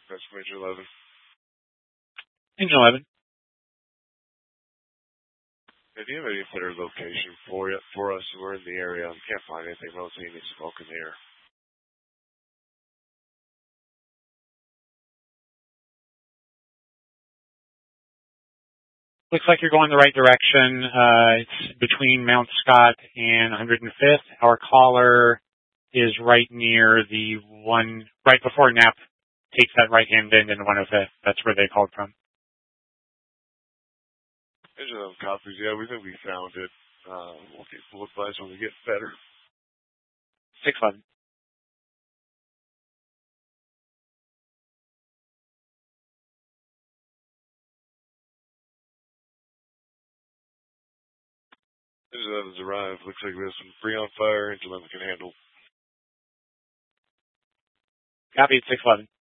That's Major 11. Engine 11. Do you have any better location for us? We're in the area. We can't find anything. We don't see any smoke in the air. Looks like you're going the right direction. It's between Mount Scott and 105th. Our caller is right near the one, right before Knapp takes that right-hand bend into 105th. That's where they called from. Engine 11 copies. Yeah, we think we found it. We'll get full advice when we get better. 611. Engine 11's arrived. Looks like we have some free on fire. Engine 11 can handle. Copy at 611.